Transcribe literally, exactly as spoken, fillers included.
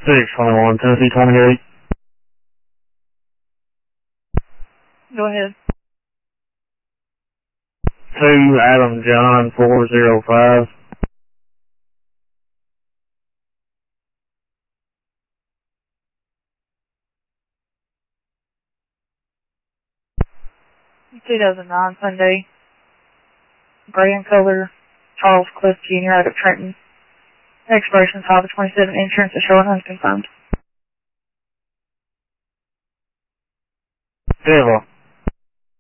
six twenty-one, Tennessee twenty-eight. Go ahead. two Adam John four zero five. two thousand nine Sunday. Gray in color. Charles Cliff Junior out of Trenton. Expiration five twenty-seven. Insurance assured unconfirmed. Devil.